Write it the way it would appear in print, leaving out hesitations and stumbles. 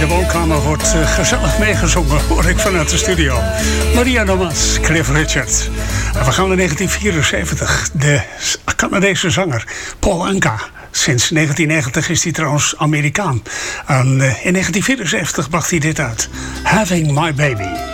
de woonkamer wordt gezellig meegezongen, hoor ik vanuit de studio. Maria Nomas, Cliff Richard. En we gaan naar 1974. De Canadese zanger Paul Anka. Sinds 1990 is hij trouwens Amerikaan. En in 1974 bracht hij dit uit. Having My Baby.